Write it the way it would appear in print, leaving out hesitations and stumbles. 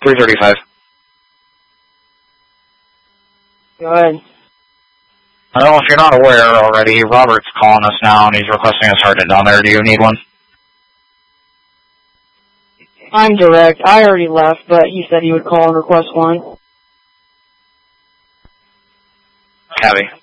335. Go ahead. Well, if you're not aware already, Robert's calling us now and he's requesting a sergeant down there. Do you need one? I'm direct. I already left, but he said he would call and request one. Cabby.